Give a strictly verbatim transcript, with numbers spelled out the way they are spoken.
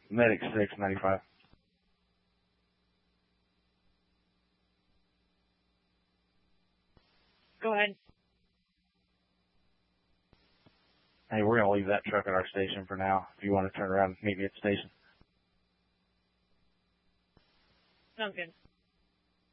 Medic six ninety-five. Go ahead. Hey, we're going to leave that truck at our station for now. If you want to turn around and meet me at the station. Sounds good.